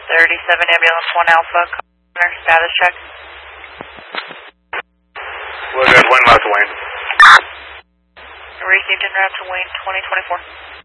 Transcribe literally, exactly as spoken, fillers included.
thirty-seven Ambulance one Alpha, Connor, status check. We're good, Wayne left Wayne. Received en route to Wayne twenty twenty-four.